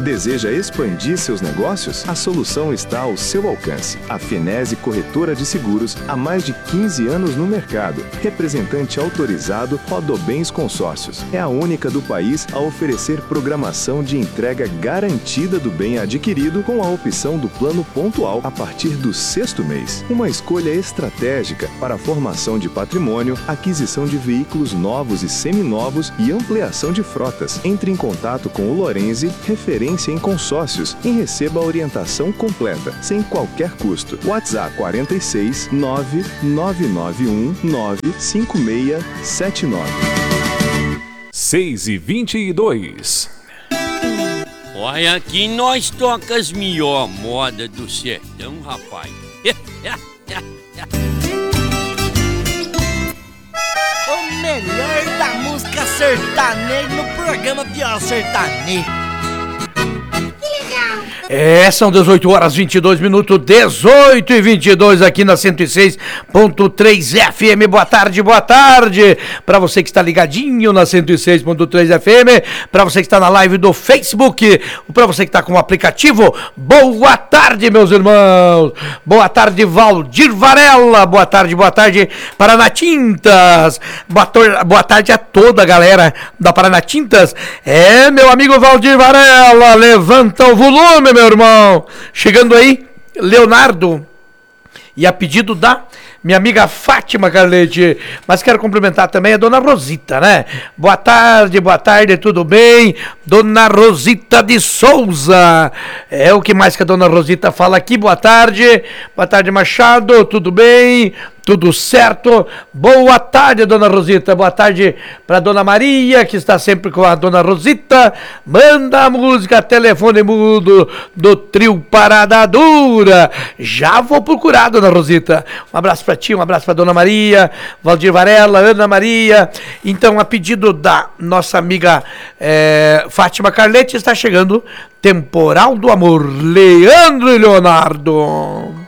Deseja expandir seus negócios? A solução está ao seu alcance. A Finese Corretora de Seguros, há mais de 15 anos no mercado. Representante autorizado Rodobens Consórcios. É a única do país a oferecer programação de entrega garantida do bem adquirido com a opção do plano pontual a partir do 6º mês. Uma escolha estratégica para a formação de patrimônio, aquisição de veículos novos e seminovos e ampliação de frotas. Entre em contato com o Lorenzi, referência em consórcios, e receba a orientação completa, sem qualquer custo. WhatsApp 46 9991 95679. 6h22. Olha, aqui nós toca as melhor moda do sertão, rapaz. O melhor da música sertaneja no programa Pior Sertanejo. São 18 horas 22 minutos, 18 e 22 aqui na 106.3 FM. Boa tarde para você que está ligadinho na 106.3 FM, para você que está na live do Facebook, para você que está com o aplicativo. Boa tarde, meus irmãos. Boa tarde, Valdir Varela. Boa tarde Paranatintas. Boa tarde a toda a galera da Paranatintas. Meu amigo Valdir Varela, levanta o volume, meu irmão. Chegando aí, Leonardo. E a pedido da minha amiga Fátima Carlete. Mas quero cumprimentar também a dona Rosita, né? Boa tarde, tudo bem? Dona Rosita de Souza. O que mais que a dona Rosita fala aqui? Boa tarde, Machado, tudo bem? Tudo certo? Boa tarde, dona Rosita. Boa tarde para dona Maria, que está sempre com a dona Rosita. Manda a música Telefone Mudo do trio Parada Dura. Já vou procurar, dona Rosita. Um abraço para ti, um abraço para dona Maria, Valdir Varela, Ana Maria. Então, a pedido da nossa amiga Fátima Carlete, está chegando Temporal do Amor, Leandro e Leonardo.